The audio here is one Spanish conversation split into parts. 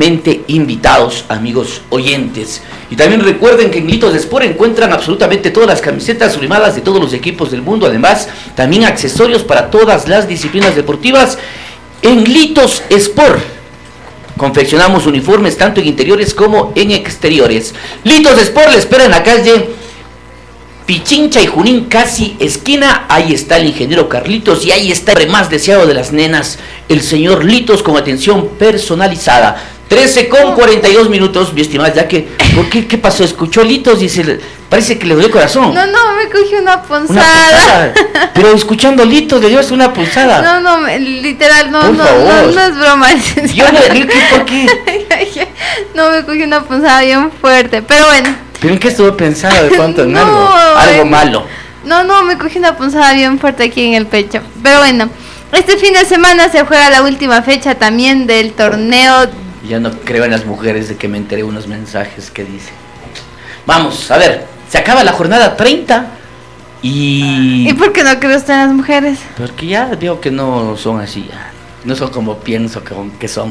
cordialmente invitados, amigos oyentes. Y también recuerden que en Litos Sport encuentran absolutamente todas las camisetas sublimadas de todos los equipos del mundo. Además, también accesorios para todas las disciplinas deportivas en Litos Sport. Confeccionamos uniformes tanto en interiores como en exteriores. Litos Sport le espera en la calle Pichincha y Junín, casi esquina. Ahí está el ingeniero Carlitos y ahí está el más deseado de las nenas, el señor Litos, con atención personalizada. 13:42 minutos, mi estimada, ya que, ¿por qué? ¿Qué pasó? ¿Escuchó Litos? Dice, parece que le dolió el corazón. No, me cogí una punzada. Pero escuchando Litos le dio una punzada. No, literal, no es broma. Yo no, ¿por qué? No, me cogí una punzada bien fuerte, pero bueno. ¿Pero en qué estuvo pensado? ¿De cuánto? En algo malo. No, me cogí una punzada bien fuerte aquí en el pecho. Pero bueno, este fin de semana se juega la última fecha también del torneo. Ya no creo en las mujeres, de que me enteré unos mensajes que dice. Vamos, a ver, se acaba la jornada 30 y... ¿Y por qué no cree usted en las mujeres? Porque ya veo que no son así, ya. No son como pienso que son.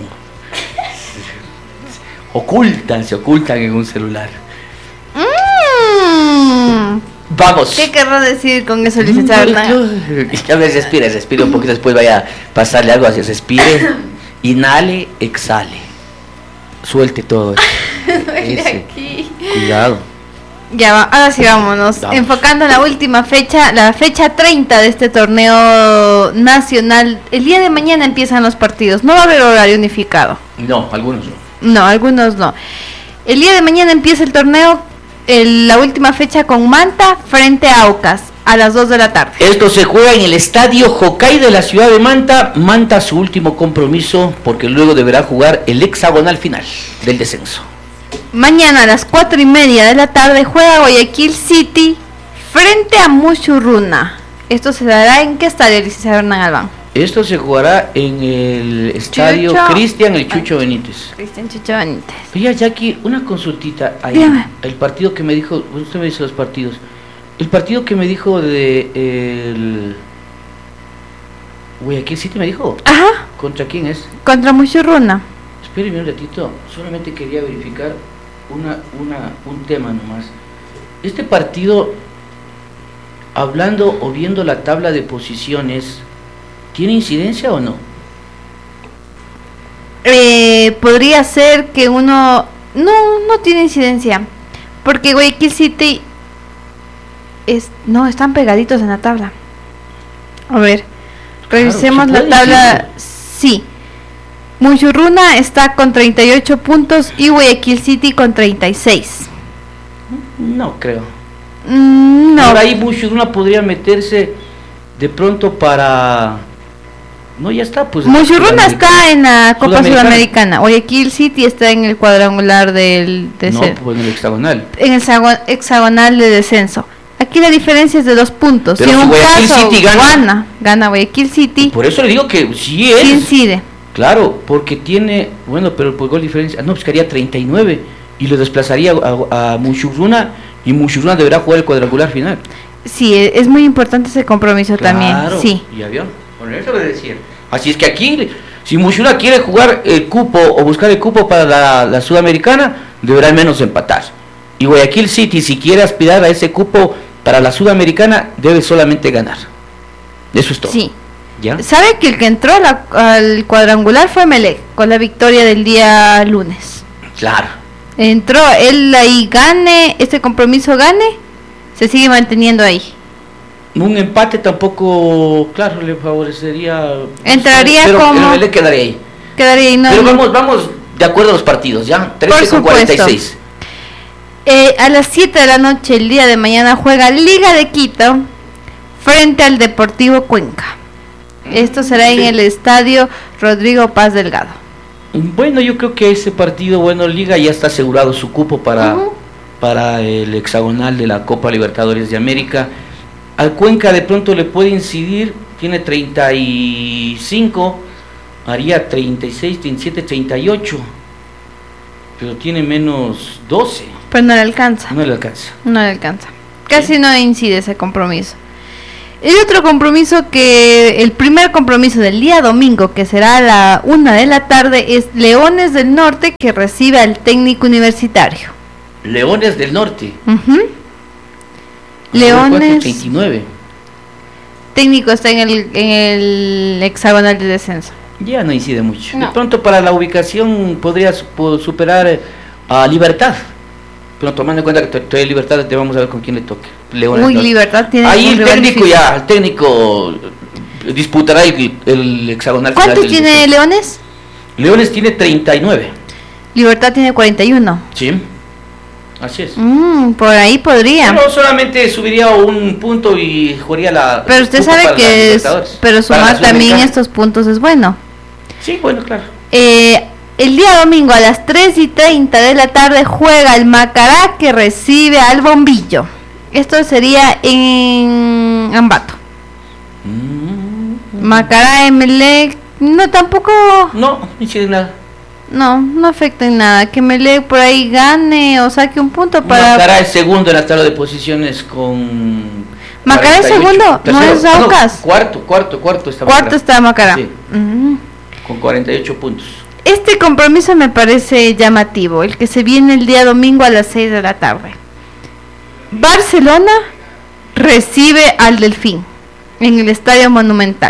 Se ocultan en un celular. Vamos. ¿Qué querrá decir con eso, licenciado Hernán? A ver, respire un poquito, después vaya a pasarle algo así. Respire, inhale, exhale. Suelte todo eso. Aquí. Cuidado. Ya, ahora sí vámonos. Enfocando en la última fecha, la fecha 30 de este torneo nacional. El día de mañana empiezan los partidos. No va a haber horario unificado. No, algunos no. No, algunos no. El día de mañana empieza el torneo, la última fecha con Manta frente a Aucas a las 2 de la tarde. Esto se juega en el estadio Jocay de la ciudad de Manta. Manta su último compromiso, porque luego deberá jugar el hexagonal final del descenso. Mañana a las 4:30 de la tarde juega Guayaquil City frente a Muchurruna. Esto se dará ¿en qué estadio, licenciado Hernán Albán? Esto se jugará en el estadio Cristian el Chucho Benítez. Cristian Chucho Benítez. Oiga, Jackie, una consultita ahí. Dígame. El partido que me dijo, usted me dice los partidos. El partido que me dijo de el Guayaquil City, me dijo. Ajá. ¿Contra quién es? Contra Muchurruna. Espéreme un ratito, solamente quería verificar un tema nomás. Este partido, hablando o viendo la tabla de posiciones, ¿tiene incidencia o no? Podría ser que uno... No tiene incidencia, porque Guayaquil City están pegaditos en la tabla. A ver, revisemos la tabla. Sí, Muchurruna está con 38 puntos y Guayaquil City con 36. No creo. No. Por ahí Muchurruna podría meterse de pronto para... No, ya está, pues. Muchurruna está en la Copa Sudamericana. Guayaquil City está en el cuadrangular del descenso. No, pues en el hexagonal. En el hexagonal de descenso. Aquí la diferencia es de 2 puntos. Pero si un Guayaquil caso City gana Guayaquil City. Y por eso le digo que sí es. Sí incide. Claro, porque tiene, bueno, pero por gol diferencia, no, buscaría 39 y lo desplazaría a Muchurruna, y Muchurruna deberá jugar el cuadrangular final. Sí, es muy importante ese compromiso también. Sí. Ya vio, por eso le decía. Así es que aquí, si Muchurruna quiere jugar el cupo o buscar el cupo para la Sudamericana, deberá al menos empatar. Y Guayaquil City, si quiere aspirar a ese cupo para la Sudamericana, debe solamente ganar. Eso es todo. Sí. ¿Ya? ¿Sabe que el que entró al cuadrangular fue Melec, con la victoria del día lunes? Claro. Entró, él ahí este compromiso gane, se sigue manteniendo ahí. Un empate tampoco, claro, le favorecería. Entraría pero como... el Melec quedaría ahí. Quedaría ahí, no. Pero vamos de acuerdo a los partidos, ¿ya? 13:46. A las 7 de la noche, el día de mañana, juega Liga de Quito frente al Deportivo Cuenca. Esto será en el estadio Rodrigo Paz Delgado. Bueno, yo creo que ese partido, bueno, Liga ya está asegurado su cupo para el hexagonal de la Copa Libertadores de América. Al Cuenca de pronto le puede incidir, tiene 35, haría 36, 37, 38, pero tiene menos 12. Pero no le alcanza. No le alcanza. No le alcanza. Casi no incide ese compromiso. El otro compromiso el primer compromiso del día domingo, que será a la 1 de la tarde, es Leones del Norte, que recibe al Técnico Universitario. Leones del Norte. Leones. 489. Técnico está en el hexagonal de descenso. Ya no incide mucho. No. De pronto para la ubicación podría superar a Libertad. Pero tomando en cuenta que todavía Libertad, te vamos a ver con quién le toque. Uy, Libertad tiene ahí un el técnico difícil. el técnico disputará el hexagonal final. ¿Cuántos tiene descenso. Leones? Leones tiene 39. Libertad tiene 41. Sí, así es. Por ahí podría. Pero solamente subiría un punto y jugaría la. Pero usted cupo sabe para la que Libertadores. pero Para la sumar también Sudamericana. estos puntos es bueno. Sí, bueno, claro. El día domingo a las 3:30 de la tarde juega el Macará, que recibe al Bombillo. Esto sería en Ambato. Macará, Emelec, no, tampoco, No, no incide nada. no afecta en nada. Que Emelec por ahí gane o saque un punto para... Macará es segundo en la tabla de posiciones con... ¿Macará es 48. segundo? ¿No es Aucas? Cuarto está Cuarto Macará. está Macará. Sí, con 48 puntos. Este compromiso me parece llamativo, el que se viene el día domingo a las 6 de la tarde. Barcelona recibe al Delfín en el Estadio Monumental.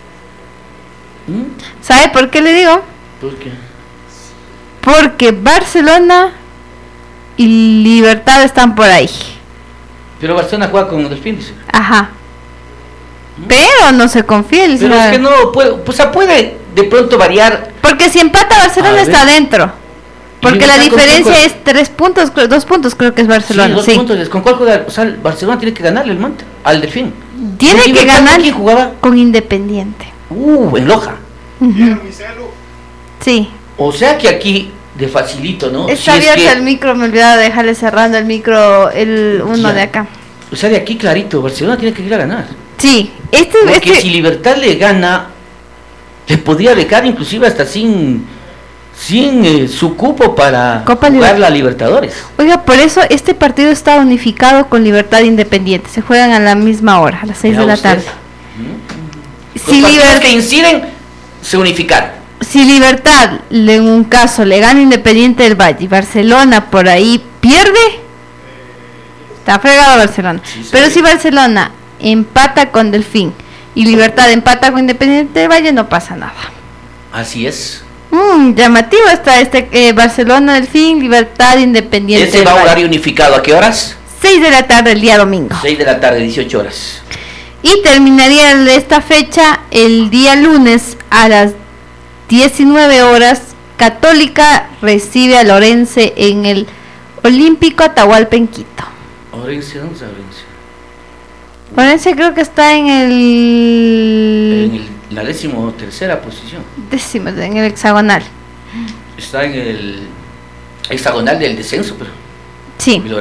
¿Sabe por qué le digo? ¿Por qué? Porque Barcelona y Libertad están por ahí. Pero Barcelona juega con Delfín, dice. Ajá. Pero no se confía. Pero es que no puede, o sea, puede de pronto variar. Porque si empata Barcelona está adentro. Porque la diferencia es 3 puntos, 2 puntos creo que es Barcelona. Sí, 2 puntos. ¿Con cuál juega? O sea, Barcelona tiene que ganarle el Manta, al Delfín. Tiene que ganar. ¿Quién jugaba? Con Independiente. En Loja. Sí. O sea que aquí de facilito, ¿no? Está Si es abierto que- el micro, me olvidaba de dejarle cerrando el micro, uno Ya. de acá. O sea, de aquí clarito, Barcelona tiene que ir a ganar. Sí, Porque si Libertad le gana, le podría dejar inclusive hasta sin su cupo para Copa jugar la Libertadores. Oiga, por eso este partido está unificado con Libertad Independiente. Se juegan a la misma hora, a las 6 de Vea la usted. tarde. Los Si, partidos que inciden se unificaron. si Libertad, en un caso, le gana Independiente del Valle y Barcelona por ahí pierde, está fregado Barcelona. Sí, Pero sí. si Barcelona empata con Delfín y Libertad empata con Independiente del Valle, no pasa nada. Así es. Llamativo está Barcelona, Delfín, Libertad, Independiente Ese del va a Valle. horario unificado. ¿A qué horas? 6 de la tarde el día domingo. 6 de la tarde, 18 horas. Y terminaría esta fecha el día lunes a las 19 horas. Católica recibe a Lorense en el Olímpico Atahualpa en Quito. Orense, ¿dónde está Orense? Lorense creo que está en En la 13ª posición. décimo, en el hexagonal. Está en el hexagonal del descenso, pero... Sí. ¿Mm?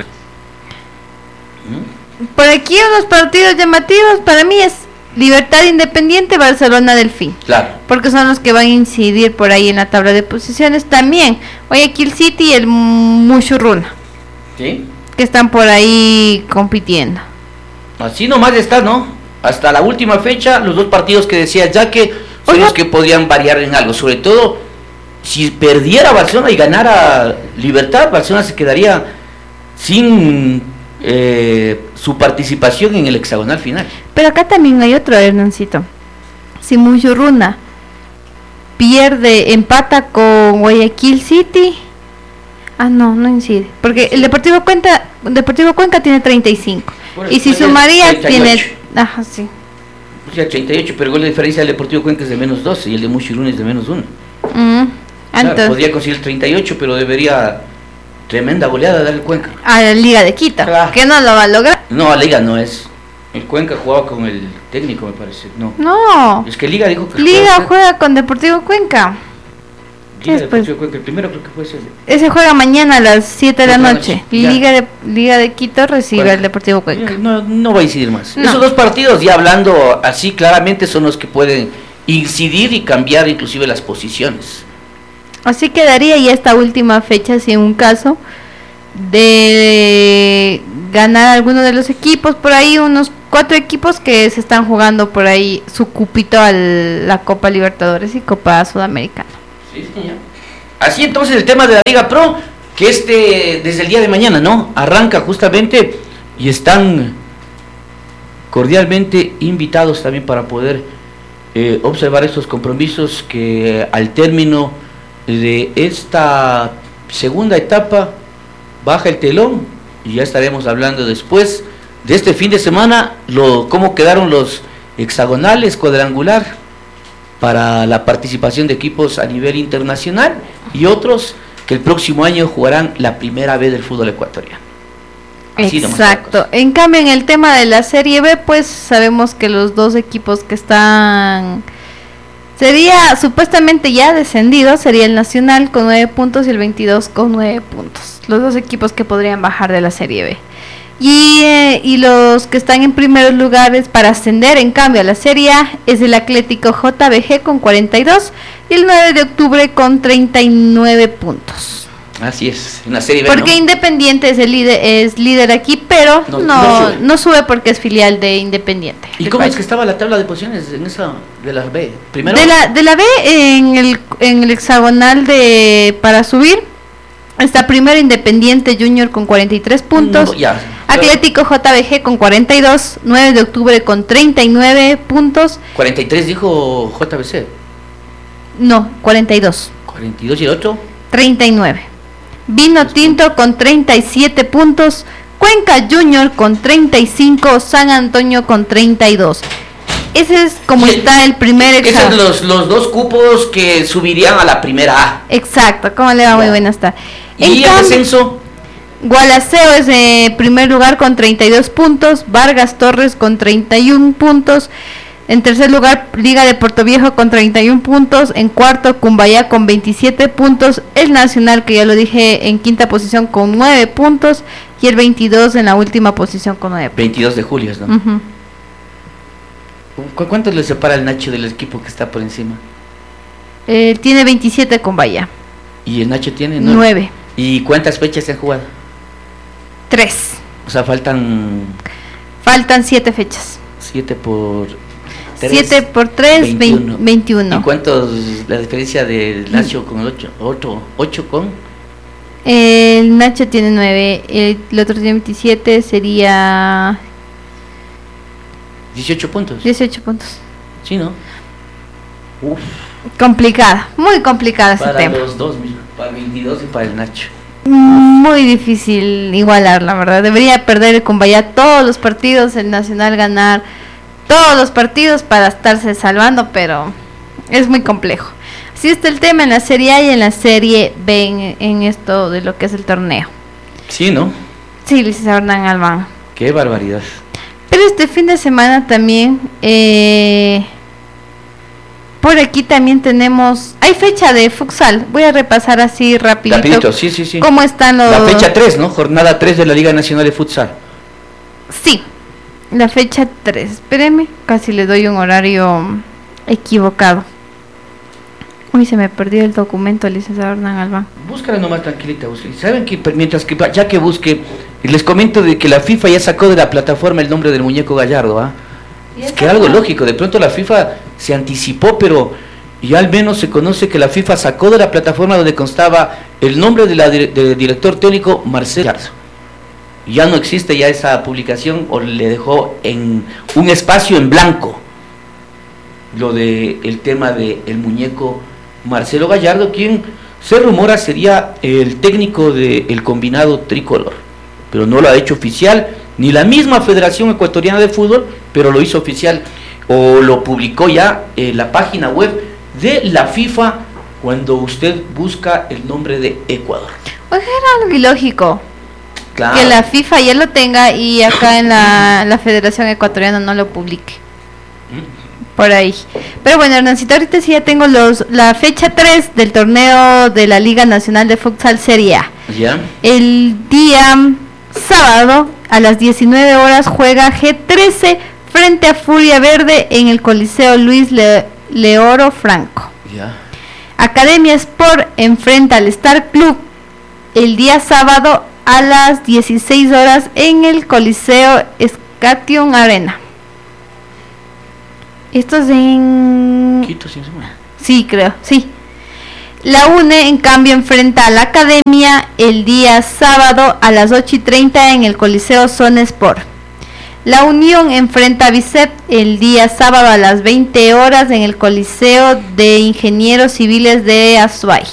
Por aquí unos partidos llamativos para mí es Libertad Independiente, Barcelona Delfín. Claro. Porque son los que van a incidir por ahí en la tabla de posiciones. También Guayaquil City y el Muchurruna, ¿Sí? que están por ahí compitiendo. Así nomás está, ¿no? Hasta la última fecha, los dos partidos que decía ya que son Oiga. los que podrían variar en algo. Sobre todo, si perdiera Barcelona y ganara Libertad, Barcelona se quedaría sin su participación en el hexagonal final. Pero acá también hay otro, Hernancito. Si Muchurruna empata con Guayaquil City. No incide. Porque el Deportivo Cuenca tiene 35. Por eso, Y si pues, sumaría 38. tiene... Ajá, sí. O sea, 38, pero el gol de diferencia del Deportivo Cuenca es de menos 12 y el de Muchurruna es de menos 1. Entonces, Podría conseguir 38, pero debería tremenda goleada dar el Cuenca. a la Liga de Quito, Claro. que no lo va a lograr. No, a Liga no es. El Cuenca jugaba con el técnico, me parece. No. No, Es que Liga dijo que Liga jugaba- juega con Deportivo Cuenca. Liga después? Deportivo Cuenca, el primero creo que fue ese. Ese juega mañana a las 7 de la Otra noche. noche, ya. Liga de Quito recibe Cuenca. al Deportivo Cuenca. No va a incidir más. No. Esos dos partidos, ya hablando así claramente, son los que pueden incidir y cambiar inclusive las posiciones. Así quedaría ya esta última fecha, si en un caso de ganar alguno de los equipos, por ahí unos 4 equipos que se están jugando por ahí su cupito a la Copa Libertadores y Copa Sudamericana. Sí, señor. Así entonces el tema de la Liga Pro, que desde el día de mañana, ¿no? Arranca justamente y están cordialmente invitados también para poder observar estos compromisos que al término de esta segunda etapa baja el telón y ya estaremos hablando después de este fin de semana cómo quedaron los hexagonales, cuadrangular para la participación de equipos a nivel internacional y otros que el próximo año jugarán la primera vez del fútbol ecuatoriano. Así exacto. En cambio, en el tema de la Serie B, pues sabemos que los 2 equipos que están sería supuestamente ya descendido, sería el Nacional con 9 puntos y el 22 con 9 puntos. Los 2 equipos que podrían bajar de la Serie B. Y los que están en primeros lugares para ascender, en cambio, a la Serie A es el Atlético JBG con 42 y el 9 de octubre con 39 puntos. Así es, en la Serie B, porque ¿no? Independiente es líder aquí, pero no sube porque es filial de Independiente. ¿Y cómo es que estaba la tabla de posiciones en esa de la B? Primero de la B en el hexagonal para subir está primero Independiente Junior con 43 puntos. Atlético JBG con 42, 9 de octubre con 39 puntos. 43 dijo JBC. No, 42. 42 y el otro 39. Vino Tinto con 37 puntos, Cuenca Junior con 35, San Antonio con 32. Ese es como está el primer examen. Esos son los 2 cupos que subirían a la primera A. Exacto, ¿cómo le va? Muy buena está. ¿Y el descenso? Gualaceo es de primer lugar con 32 puntos, Vargas Torres con 31 puntos, en tercer lugar Liga de Puerto Viejo con 31 puntos, en cuarto Cumbayá con 27 puntos, el Nacional, que ya lo dije, en quinta posición con 9 puntos y el 22 en la última posición con 9 puntos. 22 de julio, ¿no? Uh-huh. ¿Cuánto le separa el Nacho del equipo que está por encima? Tiene 27 Cumbayá. ¿Y el Nacho tiene 9? ¿Y cuántas fechas se han jugado? 3. O sea, faltan 7 fechas. 7 por 3. 7 por 3, 21. ¿Y cuántos la diferencia del Nacho con el 8 con? El Nacho tiene 9, el otro tiene 27, sería 18 puntos. 18 puntos. Sí, ¿no? Uf. Complicada, muy complicada ese tema. Para los dos, para el 22 y para el Nacho. Muy difícil igualar, la verdad. Debería perder el Cumbayá todos los partidos, el Nacional ganar todos los partidos para estarse salvando, pero es muy complejo. Así está el tema en la Serie A y en la Serie B en esto de lo que es el torneo. Sí, ¿no? Sí, licenciado Hernán Albán. Qué barbaridad. Pero este fin de semana también, por aquí también tenemos, hay fecha de futsal. Voy a repasar así rapidito. Sí. ¿Cómo están los? La fecha 3, ¿no? Jornada 3 de la Liga Nacional de Futsal. Sí, la fecha 3. Espéreme, casi le doy un horario equivocado. Uy, se me perdió el documento, licenciado Hernán Albán. Búscala nomás tranquilita, búscala. ¿Saben que mientras que ya que busque, les comento de que la FIFA ya sacó de la plataforma el nombre del muñeco Gallardo, ¿ah? Es que algo lógico, de pronto la FIFA se anticipó, pero ya al menos se conoce que la FIFA sacó de la plataforma donde constaba el nombre del director técnico Marcelo Gallardo. Ya no existe ya esa publicación, o le dejó en un espacio en blanco lo de el tema del muñeco Marcelo Gallardo, quien se rumora sería el técnico del combinado tricolor, pero no lo ha hecho oficial ni la misma Federación Ecuatoriana de Fútbol, pero lo hizo oficial o lo publicó ya en la página web de la FIFA cuando usted busca el nombre de Ecuador. Oiga, era algo ilógico. Claro. Que la FIFA ya lo tenga y acá en la Federación Ecuatoriana no lo publique. Por ahí. Pero bueno, Hernancito, ahorita sí ya tengo la fecha 3 del torneo de la Liga Nacional de Futsal Serie A. ¿Ya? El día sábado a las 19 horas juega G13 frente a Furia Verde en el Coliseo Luis Leoro Franco. ¿Ya? Academia Sport enfrenta al Star Club el día sábado a las 16 horas en el Coliseo Scation Arena. Esto es en Quito, sí, sí, creo, sí. La UNE, en cambio, enfrenta a la Academia el día sábado a las 8:30 en el Coliseo Zona Sport. La Unión enfrenta a Bicep el día sábado a las 20 horas en el Coliseo de Ingenieros Civiles de Azuay.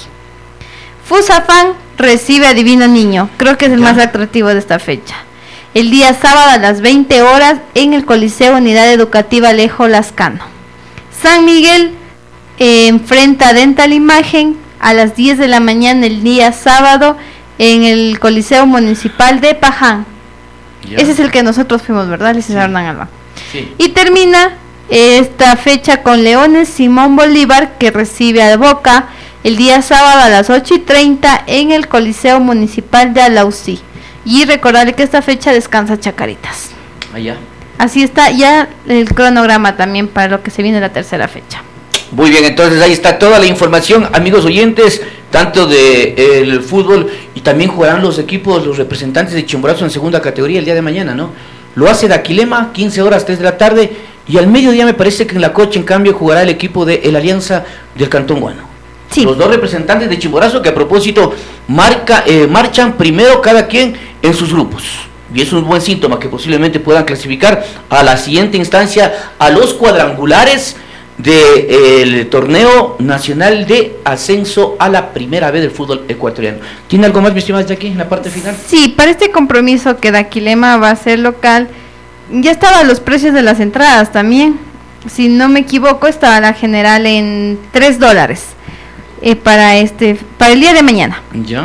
Fusafán recibe a Divino Niño, creo que es el más atractivo de esta fecha. El día sábado a las 20 horas en el Coliseo Unidad Educativa Alejo Lascano. San Miguel enfrenta a Dental Imagen a las 10 de la mañana el día sábado en el Coliseo Municipal de Paján. Ese es el que nosotros fuimos, ¿verdad, licenciado Hernán Alba? Sí. Y termina esta fecha con Leones Simón Bolívar, que recibe a Boca el día sábado a las 8:30 en el Coliseo Municipal de Alausí. Y recordarle que esta fecha descansa Chacaritas. Allá. Así está ya el cronograma también para lo que se viene la tercera fecha. Muy bien, entonces ahí está toda la información, amigos oyentes, tanto del fútbol, y también jugarán los equipos, los representantes de Chimborazo en segunda categoría el día de mañana, ¿no? Lo hace Daquilema, 15 horas, 3 de la tarde, y al mediodía me parece que en la Coche, en cambio, jugará el equipo de el Alianza del Cantón Guano. Sí. Los dos representantes de Chimborazo que a propósito marchan primero cada quien en sus grupos. Y es un buen síntoma que posiblemente puedan clasificar a la siguiente instancia, a los cuadrangulares del torneo nacional de ascenso a la primera vez del fútbol ecuatoriano. ¿Tiene algo más, mi estimada Jackie, en la parte final? Sí, para este compromiso que Daquilema va a ser local, ya estaban los precios de las entradas también. Si no me equivoco, estaba la general en $3 para el día de mañana. ¿Ya?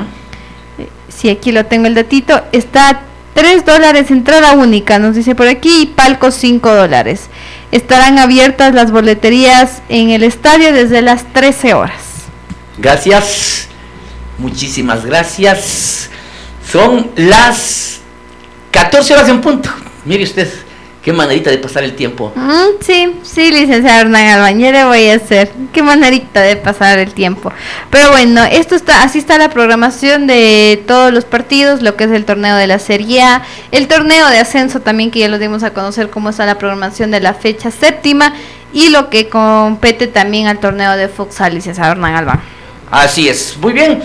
Sí, aquí lo tengo el datito. Está $3 entrada única, nos dice por aquí, y palco $5. Estarán abiertas las boleterías en el estadio desde las 13 horas. Gracias, muchísimas gracias. Son las 14 horas en punto. Mire usted, qué manerita de pasar el tiempo. Sí, licenciado Hernán Alban, ya le voy a hacer. Qué manerita de pasar el tiempo. Pero bueno, así está la programación de todos los partidos, lo que es el torneo de la Serie A, el torneo de ascenso también, que ya lo dimos a conocer cómo está la programación de la fecha séptima, y lo que compete también al torneo de futsal, licenciado Hernán Alban. Así es, muy bien.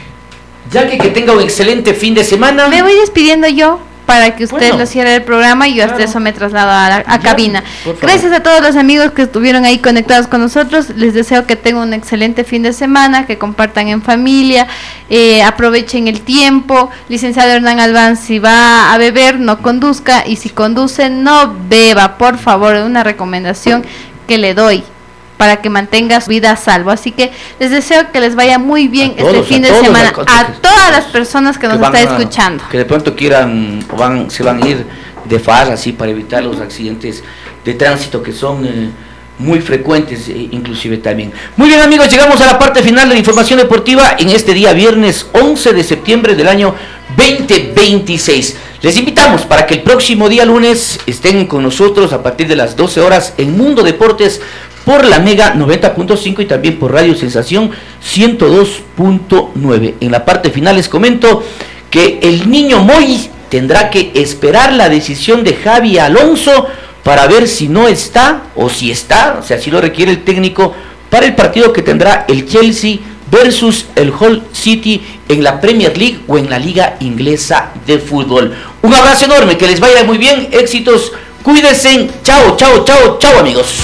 Ya que tenga un excelente fin de semana. Me voy despidiendo yo, para que usted lo cierre el programa, y yo hasta eso me traslado a cabina. Gracias a todos los amigos que estuvieron ahí conectados con nosotros. Les deseo que tengan un excelente fin de semana, que compartan en familia, aprovechen el tiempo. Licenciado Hernán Alban, si va a beber, no conduzca, y si conduce, no beba, por favor. Una recomendación que le doy para que mantenga su vida a salvo. Así que les deseo que les vaya muy bien este fin de semana, a todas las personas que nos están escuchando. Que de pronto quieran o se van a ir de farra, así, para evitar los accidentes de tránsito que son muy frecuentes, inclusive también. Muy bien, amigos, llegamos a la parte final de la información deportiva en este día viernes 11 de septiembre del año 2026. Les invitamos para que el próximo día lunes estén con nosotros a partir de las 12 horas en Mundo Deportes por la Mega 90.5 y también por Radio Sensación 102.9. En la parte final les comento que el niño Moy tendrá que esperar la decisión de Javi Alonso para ver si no está o si está, o sea, si lo requiere el técnico, para el partido que tendrá el Chelsea versus el Hull City en la Premier League o en la Liga Inglesa de Fútbol. Un abrazo enorme, que les vaya muy bien, éxitos, cuídense, chao, chao, chao, chao, amigos.